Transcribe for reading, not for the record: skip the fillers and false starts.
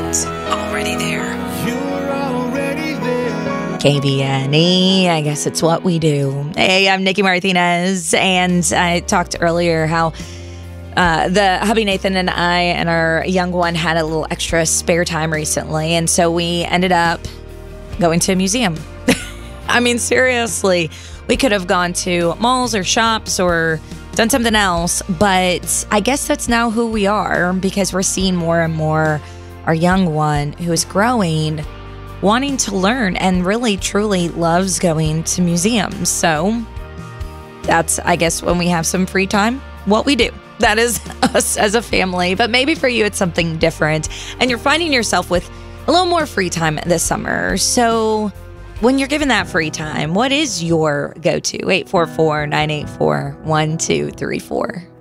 sounds already there. You're already there. KBNE, I guess it's what we do. Hey, I'm Nikki Martinez, and I talked earlier how the hubby Nathan and I and our young one had a little extra spare time recently, and so we ended up going to a museum. I mean, seriously, we could have gone to malls or shops or done something else, but I guess that's now who we are, because we're seeing more and more our young one who is growing, wanting to learn and really truly loves going to museums. So that's, I guess, when we have some free time, what we do. That is us as a family. But maybe for you, it's something different, and you're finding yourself with a little more free time this summer. So when you're given that free time, what is your go-to? 844-984-1234.